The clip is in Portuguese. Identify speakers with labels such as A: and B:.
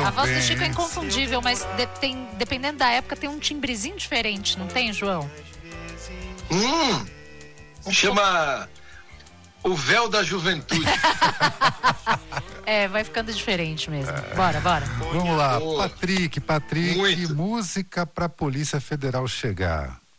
A: A voz do Chico é inconfundível, mas dependendo da época tem um timbrezinho diferente, não tem, João?
B: Chama o véu da juventude.
A: Vai ficando diferente mesmo. Bora.
C: Vamos lá, Patrick,
B: Muito.
C: música pra Polícia Federal chegar.